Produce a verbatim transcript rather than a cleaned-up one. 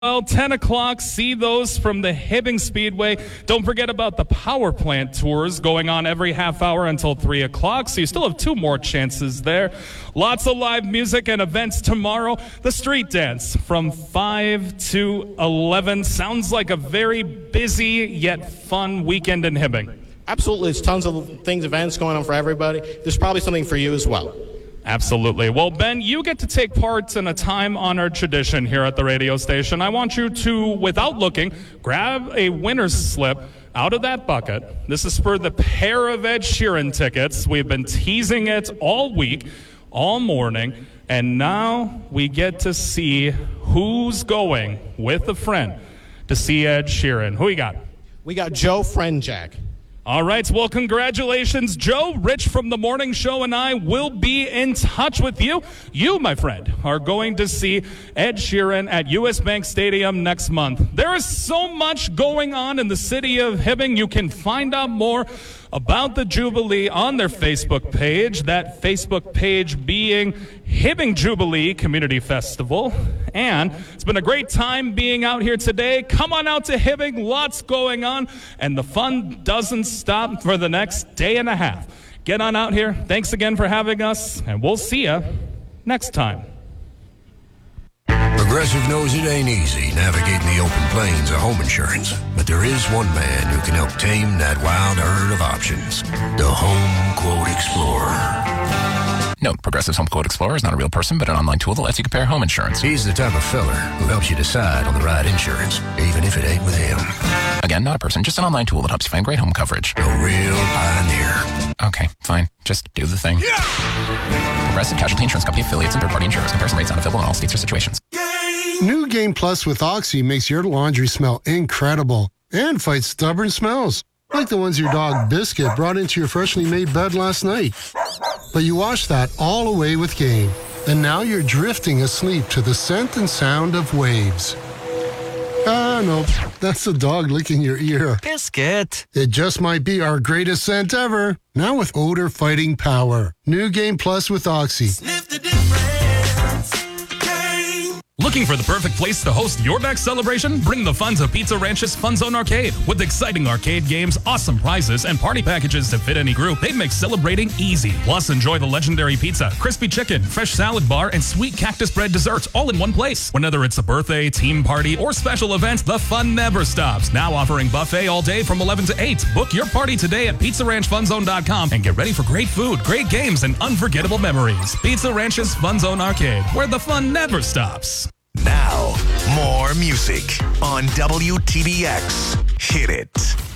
Well, ten o'clock, see those from the Hibbing Speedway. Don't forget about the power plant tours going on every half hour until three o'clock, so you still have two more chances there. Lots of live music and events tomorrow. The street dance from five to eleven. Sounds like a very busy yet fun weekend in Hibbing. Absolutely. There's tons of things, events going on for everybody. There's probably something for you as well. Absolutely. Well, Ben, you get to take part in a time-honored tradition here at the radio station. I want you to, without looking, grab a winner's slip out of that bucket. This is for the pair of Ed Sheeran tickets. We've been teasing it all week, all morning, and now we get to see who's going with a friend to see Ed Sheeran. Who you got? We got Joe Friendjack. All right, well, congratulations, Joe. Rich from the morning show and I will be in touch with you. You, my friend, are going to see Ed Sheeran at U S Bank Stadium next month. There is so much going on in the city of Hibbing. You can find out more about the Jubilee on their Facebook page, that Facebook page being Hibbing Jubilee Community Festival. And it's been a great time being out here today. Come on out to Hibbing, lots going on, and the fun doesn't stop for the next day and a half. Get on out here. Thanks again for having us, and we'll see you next time. Progressive knows it ain't easy navigating the open plains of home insurance, but there is one man who can help tame that wild herd of options. The Home Quote Explorer. Note, Progressive's Home Quote Explorer is not a real person, but an online tool that lets you compare home insurance. He's the type of fella who helps you decide on the right insurance, even if it ain't with him. Again, not a person, just an online tool that helps you find great home coverage. A real pioneer. Okay, fine. Just do the thing. Yeah! Progressive Casualty Insurance Company affiliates and third-party insurers. Comparison rates not available in all states or situations. New Game Plus with Oxy makes your laundry smell incredible and fights stubborn smells, like the ones your dog Biscuit brought into your freshly made bed last night. But you wash that all away with Game, and now you're drifting asleep to the scent and sound of waves. Ah, no, that's the dog licking your ear. Biscuit. It just might be our greatest scent ever. Now with odor-fighting power. New Game Plus with Oxy. Sniff the difference. Game. Looking for the perfect place to host your next celebration? Bring the fun to Pizza Ranch's Fun Zone Arcade. With exciting arcade games, awesome prizes, and party packages to fit any group, they make celebrating easy. Plus, enjoy the legendary pizza, crispy chicken, fresh salad bar, and sweet cactus bread desserts all in one place. Whether it's a birthday, team party, or special event, the fun never stops. Now offering buffet all day from eleven to eight. Book your party today at pizza ranch fun zone dot com and get ready for great food, great games, and unforgettable memories. Pizza Ranch's Fun Zone Arcade, where the fun never stops. Now, more music on W T B X. Hit it.